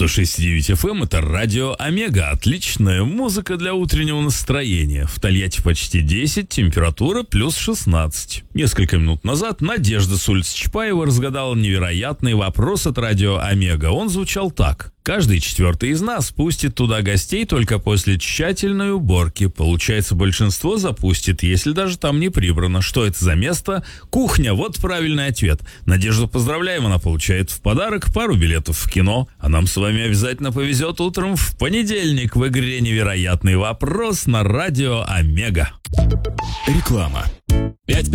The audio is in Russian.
106.9 FM — это радио Омега. Отличная музыка для утреннего настроения. В Тольятти почти 10, температура плюс 16. Несколько минут назад Надежда с улицы Чапаева разгадала невероятный вопрос от радио Омега. Он звучал так. Каждый четвертый из нас пустит туда гостей только после тщательной уборки. Получается, большинство запустит, если даже там не прибрано. Что это за место? Кухня. Вот правильный ответ. Надежду поздравляем, она получает в подарок пару билетов в кино. А нам с вами обязательно повезет утром в понедельник в игре «Невероятный вопрос» на радио Омега. Реклама. 5